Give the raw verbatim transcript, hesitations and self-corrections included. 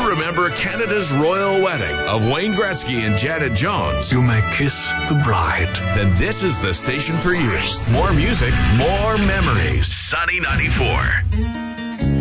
you remember Canada's royal wedding of Wayne Gretzky and Janet Jones, You may kiss the bride. then this is the station for you. More music, more memories. Sunny ninety-four.